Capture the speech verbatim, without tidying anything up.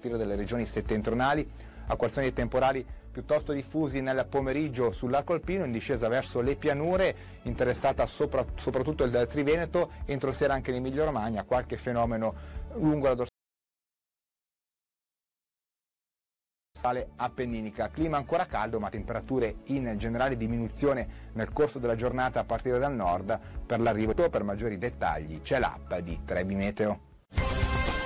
partire dalle regioni settentrionali, acquazzoni e temporali piuttosto diffusi nel pomeriggio sull'arco alpino, in discesa verso le pianure, interessata sopra, soprattutto il Triveneto, entro sera anche l'Emilia Romagna, qualche fenomeno lungo la dorsale appenninica. Clima ancora caldo, ma temperature in generale diminuzione nel corso della giornata a partire dal nord. Per l'arrivo, per maggiori dettagli c'è l'app di Trebi Meteo.